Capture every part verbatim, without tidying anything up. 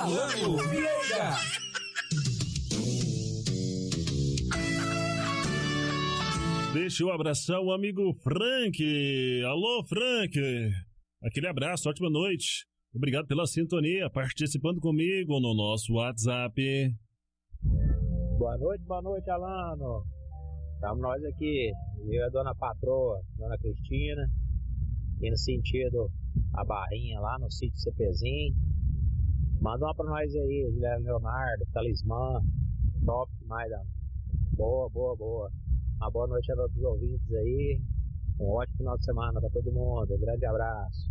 Malandro Vieira. Deixa eu abraçar o amigo Frank. Alô, Frank. Aquele abraço, ótima noite. Obrigado pela sintonia, participando comigo no nosso WhatsApp. Boa noite, boa noite, Alano. Estamos nós aqui, eu e a dona patroa, dona Cristina, indo sentido a Barrinha lá no sítio Cepezinho. Manda uma pra nós aí, Guilherme Leonardo, Talismã, top demais, Alano. Boa, boa, boa. Uma boa noite a todos os ouvintes aí. Um ótimo final de semana pra todo mundo. Um grande abraço.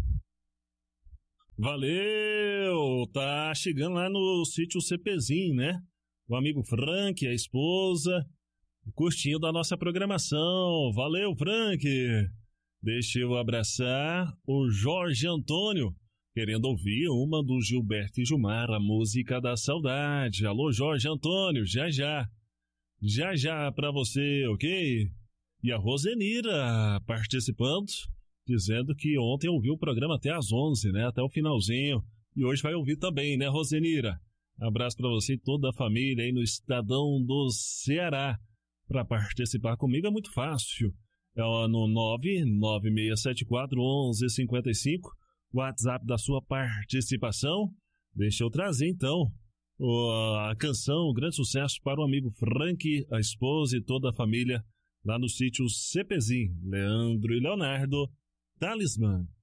Valeu! Tá chegando lá no sítio Cepezinho, né? O amigo Frank, a esposa, curtindo a nossa programação. Valeu, Frank! Deixa eu abraçar o Jorge Antônio, querendo ouvir uma do Gilberto e Gilmar, a música da saudade. Alô, Jorge Antônio, já já. Já já pra você, ok? E a Rosenira participando, dizendo que ontem ouviu o programa até às onze, né? Até o finalzinho. E hoje vai ouvir também, né, Rosenira? Abraço pra você e toda a família aí no Estadão do Ceará. Para participar comigo é muito fácil. É no nove nove seis sete quatro um um cinco cinco, WhatsApp da sua participação. Deixa eu trazer então a canção, um grande sucesso para o amigo Frank, a esposa e toda a família lá no sítio Cepezinho, Leandro e Leonardo, Talismã.